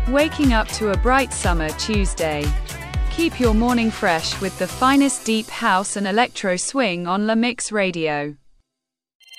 Waking up to a bright summer Tuesday. Keep your morning fresh with the finest deep house and electro swing on La Mix Radio.